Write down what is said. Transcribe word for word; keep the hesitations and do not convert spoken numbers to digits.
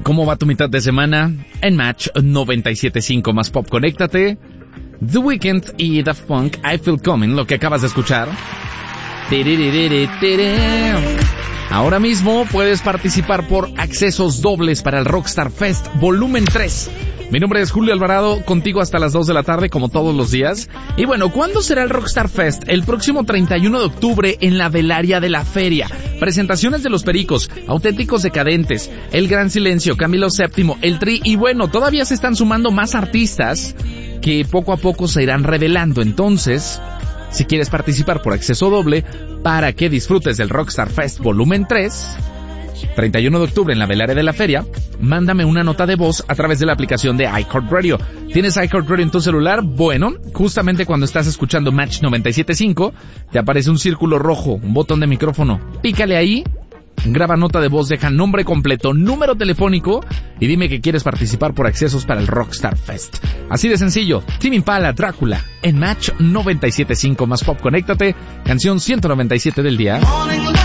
¿Cómo va tu mitad de semana? En Match noventa y siete punto cinco más Pop, conéctate. The Weeknd y Daft Punk, I Feel Coming, lo que acabas de escuchar. Ahora mismo puedes participar por accesos dobles para el Rockstar Fest Volumen tres. Mi nombre es Julio Alvarado, contigo hasta las dos de la tarde como todos los días. Y bueno, ¿cuándo será el Rockstar Fest? El próximo treinta y uno de octubre en la Velaria de la Feria. Presentaciones de Los Pericos, Auténticos Decadentes, El Gran Silencio, Camilo séptimo, El Tri, y bueno, todavía se están sumando más artistas que poco a poco se irán revelando. Entonces, si quieres participar por acceso doble para que disfrutes del Rockstar Fest Volumen tres, treinta y uno de octubre en la Velaria de la Feria, mándame una nota de voz a través de la aplicación de iHeartRadio. ¿Tienes iHeartRadio en tu celular? Bueno, justamente cuando estás escuchando Match noventa y siete punto cinco, te aparece un círculo rojo, un botón de micrófono. Pícale ahí, graba nota de voz, deja nombre completo, número telefónico y dime que quieres participar por accesos para el Rockstar Fest. Así de sencillo. Tame Impala, Drácula, en Match noventa y siete punto cinco más Pop, conéctate, canción ciento noventa y siete del día.